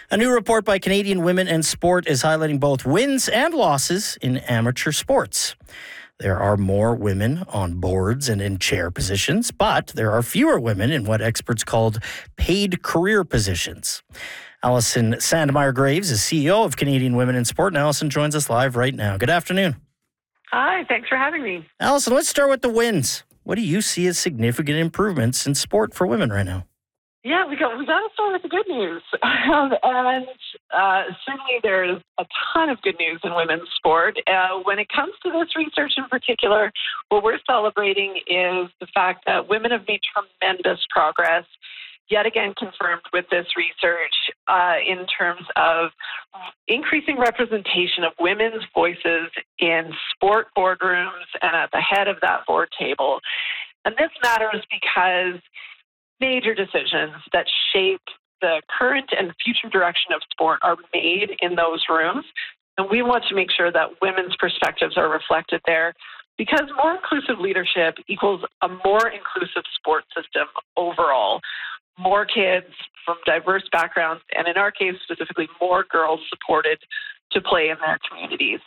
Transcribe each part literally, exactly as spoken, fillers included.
A new report by Canadian Women in Sport is highlighting both wins and losses in amateur sports. There are more women on boards and in chair positions, but there are fewer women in what experts called paid career positions. Alison Sandmeyer-Graves is C E O of Canadian Women in Sport, and Alison joins us live right now. Good afternoon. Hi, thanks for having me. Alison, let's start with the wins. What do you see as significant improvements in sport for women right now? Yeah, we got we got to start with the good news, um, and uh, certainly there's a ton of good news in women's sport. Uh, when it comes to this research in particular, what we're celebrating is the fact that women have made tremendous progress, yet again confirmed with this research, uh, in terms of increasing representation of women's voices in sport boardrooms and at the head of that board table. And this matters because major decisions that shape the current and future direction of sport are made in those rooms. And we want to make sure that women's perspectives are reflected there, because more inclusive leadership equals a more inclusive sport system overall. More kids from diverse backgrounds, and in our case specifically, more girls supported to play in their communities.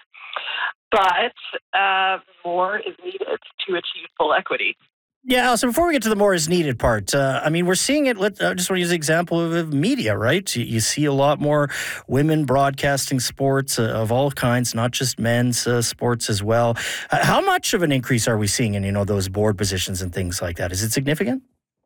But uh, more is needed to achieve full equity. Yeah, Alison, before we get to the more is needed part, uh, I mean, we're seeing it, let, I just want to use the example of, of media, right? You, you see a lot more women broadcasting sports uh, of all kinds, not just men's uh, sports as well. Uh, how much of an increase are we seeing in, you know, those board positions and things like that? Is it significant?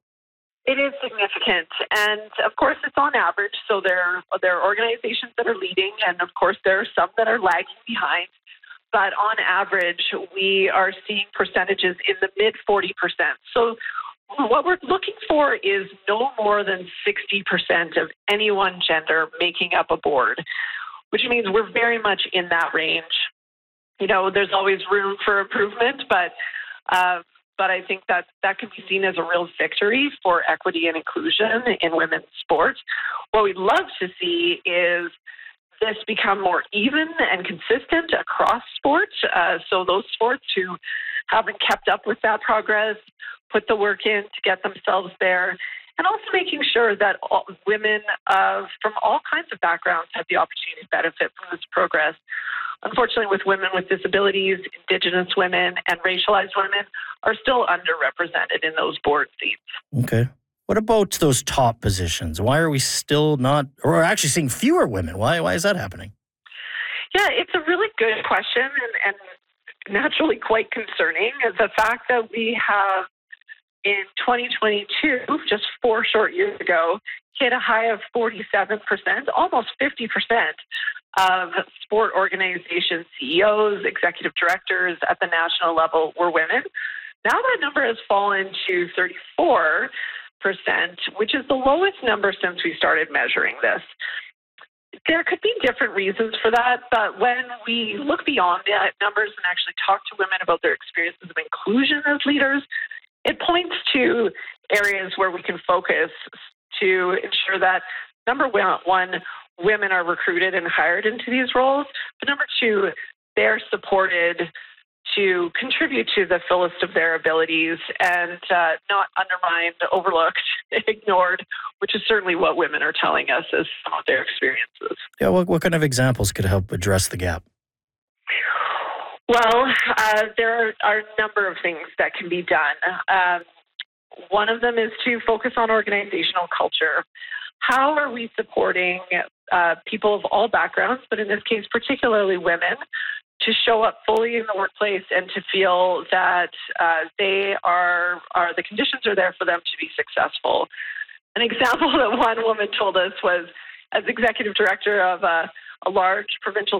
It is significant, and of course it's on average, so there, there are organizations that are leading, and of course there are some that are lagging behind. But on average, we are seeing percentages in the mid forty percent. So what we're looking for is no more than sixty percent of any one gender making up a board, which means we're very much in that range. You know, there's always room for improvement, but uh, but I think that that can be seen as a real victory for equity and inclusion in women's sports. What we'd love to see is this become more even and consistent across sports. Uh, so those sports who haven't kept up with that progress, put the work in to get themselves there, and also making sure that all women uh, from all kinds of backgrounds have the opportunity to benefit from this progress. Unfortunately, with women with disabilities, Indigenous women, and racialized women are still underrepresented in those board seats. Okay. What about those top positions? Why are we still not, or we're actually seeing fewer women? Why Why is that happening? Yeah, it's a really good question, and, and naturally quite concerning. The fact that we have, in twenty twenty-two, just four short years ago, hit a high of forty-seven percent, almost fifty percent of sport organization C E Os, executive directors at the national level were women. Now that number has fallen to thirty-four percent, which is the lowest number since we started measuring this. There could be different reasons for that, but when we look beyond the numbers and actually talk to women about their experiences of inclusion as leaders, it points to areas where we can focus to ensure that, number one, women are recruited and hired into these roles, but number two, they're supported to contribute to the fullest of their abilities and uh, not undermined, overlooked, ignored, which is certainly what women are telling us as some of their experiences. Yeah, what, what kind of examples could help address the gap? Well, uh, there are, are a number of things that can be done. Um, one of them is to focus on organizational culture. How are we supporting uh, people of all backgrounds, but in this case, particularly women, to show up fully in the workplace and to feel that uh, they are, are, the conditions are there for them to be successful. An example that one woman told us was, as executive director of a, a large provincial